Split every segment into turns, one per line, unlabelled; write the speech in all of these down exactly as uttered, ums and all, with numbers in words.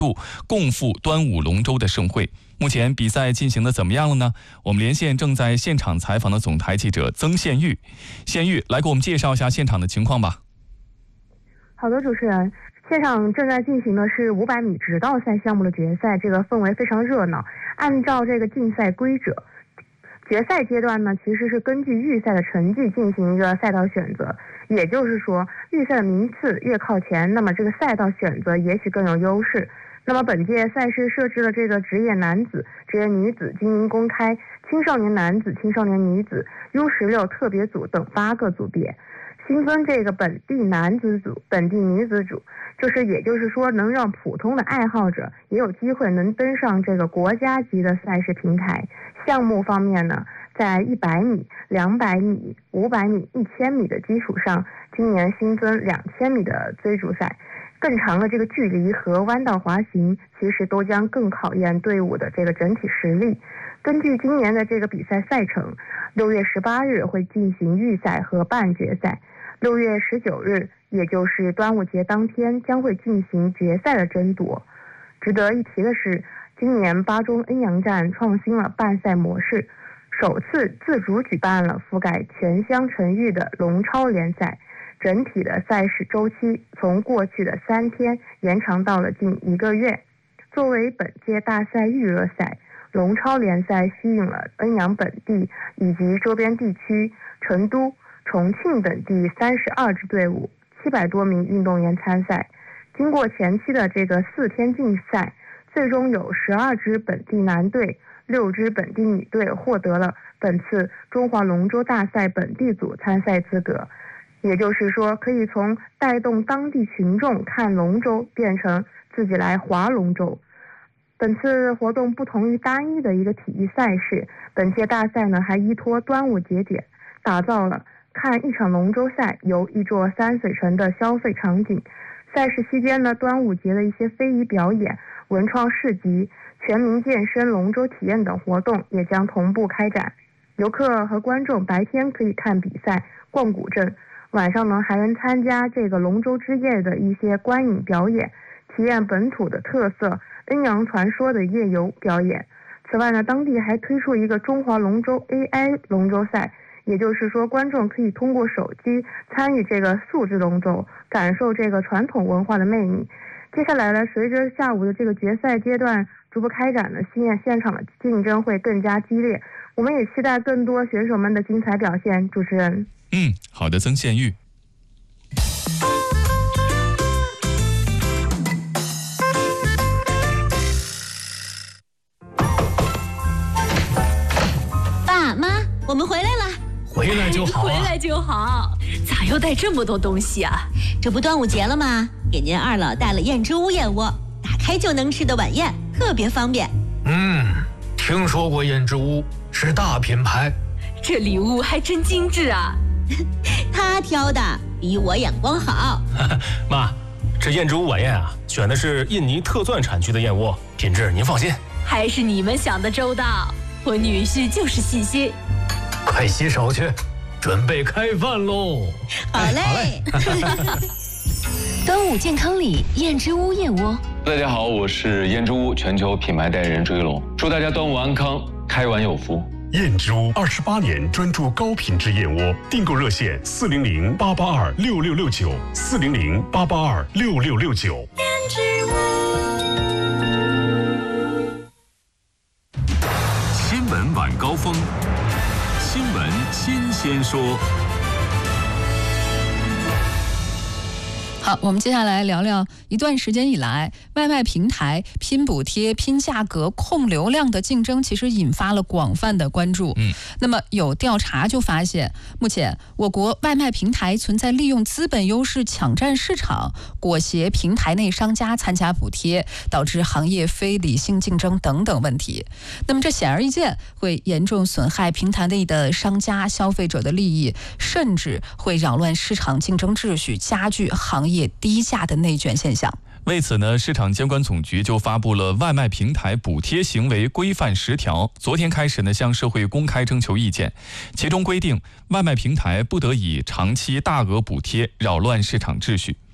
共赴端午龙舟的盛会。目前比赛进行的怎么样了呢？我们连线正在现场采访的总台记者曾宪玉。宪玉，来给我们介绍一下现场的情况吧。
好的，主持人，现场正在进行的是五百米直道赛项目的决赛，这个氛围非常热闹。按照这个竞赛规则，决赛阶段呢，其实是根据预赛的成绩进行一个赛道选择，也就是说，预赛的名次越靠前，那么这个赛道选择也许更有优势。那么本届赛事设置了这个职业男子、职业女子、精英公开、青少年男子、青少年女子、U 十六特别组等八个组别，新增这个本地男子组、本地女子组，就是也就是说能让普通的爱好者也有机会能登上这个国家级的赛事平台。项目方面呢，在一百米、两百米、五百米、一千米的基础上，今年新增两千米的追逐赛。更长的这个距离和弯道滑行，其实都将更考验队伍的这个整体实力。根据今年的这个比赛赛程，六月十八日会进行预赛和半决赛，六月十九日，也就是端午节当天，将会进行决赛的争夺。值得一提的是，今年巴中恩阳站创新了办赛模式，首次自主举办了覆盖全乡城域的龙超联赛。整体的赛事周期从过去的三天延长到了近一个月。作为本届大赛预热赛，龙超联赛吸引了恩阳本地以及周边地区、成都、重庆等地三十二支队伍，七百多名运动员参赛。经过前期的这个四天竞赛，最终有十二支本地男队、六支本地女队获得了本次中华龙舟大赛本地组参赛资格。也就是说，可以从带动当地群众看龙舟变成自己来划龙舟。本次活动不同于单一的一个体育赛事，本届大赛呢还依托端午节点，打造了看一场龙舟赛游一座山水城的消费场景。赛事期间呢，端午节的一些非遗表演、文创市集、全民健身、龙舟体验等活动也将同步开展。游客和观众白天可以看比赛、逛古镇，晚上呢还能参加这个龙舟之夜的一些观影表演，体验本土的特色恩阳传说的夜游表演。此外呢，当地还推出一个中华龙舟 A I 龙舟赛，也就是说观众可以通过手机参与这个素质龙舟，感受这个传统文化的魅力。接下来呢，随着下午的这个决赛阶段逐步开展呢，现现场的竞争会更加激烈，我们也期待更多选手们的精彩表现。主持人。
嗯，好的，曾宪玉。
爸妈，我们回来了。
回来就好、啊、
回来就好。咋又带这么多东西啊？这不端午节了吗？给您二老带了燕之屋燕窝，打开就能吃的晚宴，特别方便。
嗯，听说过燕之屋，是大品牌。
这礼物还真精致啊。他挑的比我眼光好。
妈，这燕之屋晚宴啊，选的是印尼特钻产区的燕窝，品质您放心。
还是你们想的周到，我女婿就是细心。
快洗手去，准备开饭喽。
好嘞。
端午健康礼，燕之屋燕窝。
大家好，我是燕之屋全球品牌代言人朱一龙，祝大家端午安康，开碗有福。
燕之屋二十八年专注高品质燕窝，订购热线四零零八八二六六六九四零零八八二六六六九。燕之屋。
新闻晚高峰，新闻新鲜说。
好，我们接下来聊聊一段时间以来，外卖平台拼补贴、拼价格、控流量的竞争，其实引发了广泛的关注。嗯，那么有调查就发现，目前我国外卖平台存在利用资本优势抢占市场、裹挟平台内商家参加补贴，导致行业非理性竞争等等问题。那么这显而易见会严重损害平台内的商家、消费者的利益，甚至会扰乱市场竞争秩序，加剧行业低价的内卷现象。
为此呢，市场监管总局就发布了外卖平台补贴行为规范十条，昨天开始呢向社会公开征求意见。其中规定，外卖平台不得以长期大额补贴扰乱市场秩序。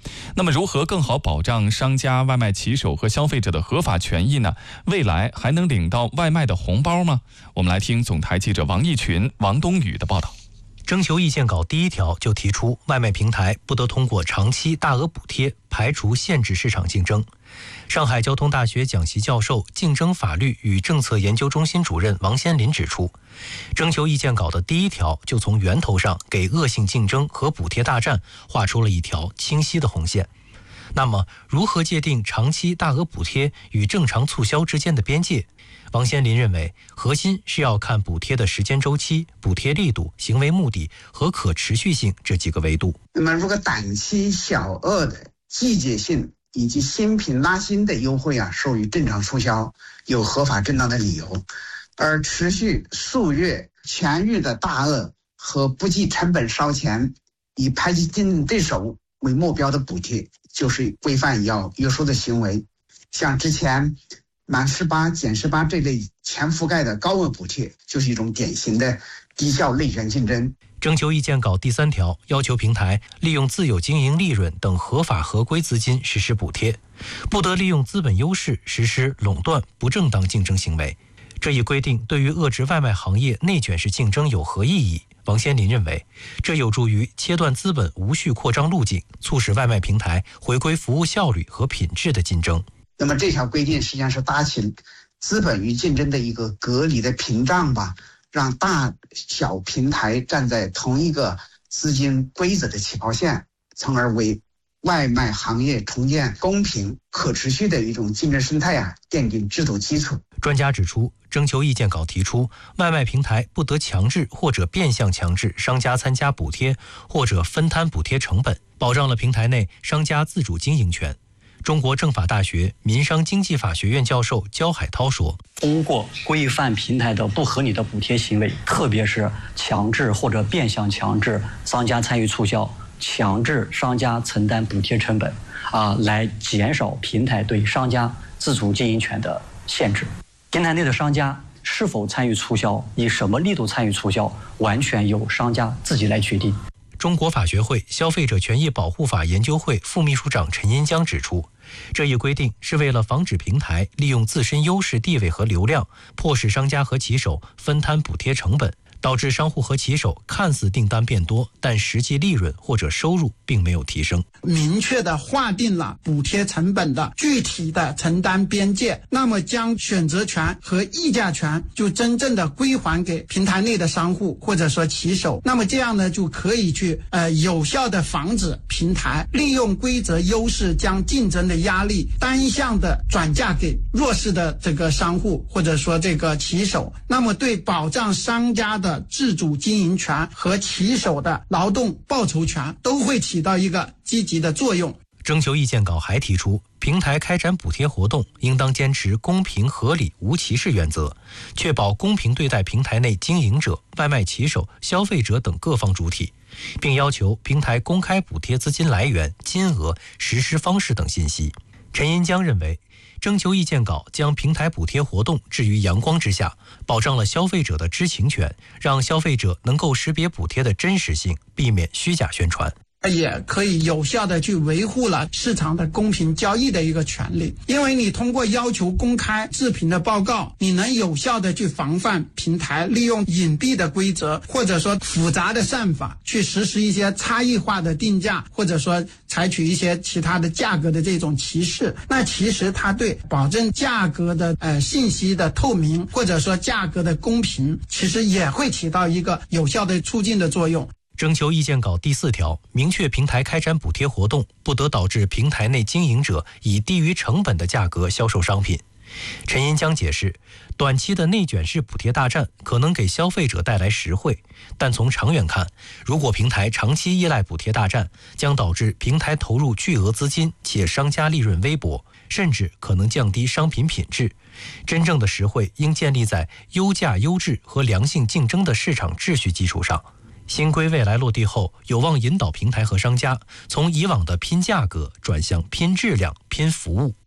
那么，如何更好保障商家、外卖骑手和消费者的合法权益呢？未来还能领到外卖的红包吗？我们来听总台记者王义群、王冬雨的报道。
征求意见稿第一条就提出，外卖平台不得通过长期大额补贴排除限制市场竞争。上海交通大学讲席教授、竞争法律与政策研究中心主任王先林指出，征求意见稿的第一条就从源头上给恶性竞争和补贴大战画出了一条清晰的红线。那么，如何界定长期大额补贴与正常促销之间的边界？王先林认为，核心是要看补贴的时间周期、补贴力度、行为目的和可持续性这几个维度。
那么，如果短期小额的季节性以及新品拉新的优惠啊，属于正常促销，有合法正当的理由；而持续数月、全域的大额和不计成本烧钱、以排挤竞争对手为目标的补贴，就是规范要约束的行为。像之前满十八、减十八这类全覆盖的高额补贴，就是一种典型的低效内卷竞争。
征求意见稿第三条要求平台利用自有经营利润等合法合规资金实施补贴，不得利用资本优势实施垄断不正当竞争行为。这一规定对于遏制外卖行业内卷式竞争有何意义？王先林认为，这有助于切断资本无序扩张路径，促使外卖平台回归服务效率和品质的竞争。
那么这条规定实际上是搭起资本与竞争的一个隔离的屏障吧，让大小平台站在同一个资金规则的起跑线，从而为外卖行业重建公平可持续的一种竞争生态啊奠定制度基础。
专家指出，征求意见稿提出，外卖平台不得强制或者变相强制商家参加补贴或者分摊补贴成本，保障了平台内商家自主经营权。中国政法大学民商经济法学院教授焦海涛说，
通过规范平台的不合理的补贴行为，特别是强制或者变相强制商家参与促销，强制商家承担补贴成本啊，来减少平台对商家自主经营权的限制。平台内的商家是否参与促销，以什么力度参与促销，完全由商家自己来决定。
中国法学会消费者权益保护法研究会副秘书长陈银江指出，这一规定是为了防止平台利用自身优势地位和流量，迫使商家和骑手分摊补贴成本，导致商户和骑手看似订单变多，但实际利润或者收入并没有提升。
明确的划定了补贴成本的具体的承担边界，那么将选择权和议价权就真正的归还给平台内的商户或者说骑手，那么这样呢就可以去呃有效的防止平台利用规则优势将竞争的压力单向的转嫁给弱势的这个商户或者说这个骑手，那么对保障商家的自主经营权和骑手的劳动报酬权都会起到一个积极的作用。
征求意见稿还提出，平台开展补贴活动应当坚持公平合理无歧视原则，确保公平对待平台内经营者、外卖骑手、消费者等各方主体，并要求平台公开补贴资金来源、金额、实施方式等信息。陈银江认为，征求意见稿将平台补贴活动置于阳光之下，保障了消费者的知情权，让消费者能够识别补贴的真实性，避免虚假宣传。
也可以有效的去维护了市场的公平交易的一个权利，因为你通过要求公开制品的报告，你能有效的去防范平台利用隐蔽的规则或者说复杂的算法去实施一些差异化的定价，或者说采取一些其他的价格的这种歧视。那其实它对保证价格的呃信息的透明或者说价格的公平，其实也会起到一个有效的促进的作用。
征求意见稿第四条明确，平台开展补贴活动不得导致平台内经营者以低于成本的价格销售商品。陈银江解释，短期的内卷式补贴大战可能给消费者带来实惠，但从长远看，如果平台长期依赖补贴大战，将导致平台投入巨额资金且商家利润微薄，甚至可能降低商品品质。真正的实惠应建立在优价优质和良性竞争的市场秩序基础上。新规未来落地后，有望引导平台和商家从以往的拼价格转向拼质量、拼服务。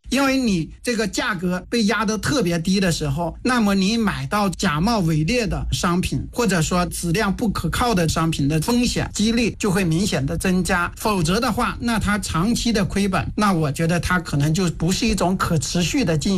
因为你这个价格被压得特别低的时候，那么你买到假冒伪劣的商品，或者说质量不可靠的商品的风险几率就会明显的增加。否则的话，那它长期的亏本，那我觉得它可能就不是一种可持续的经营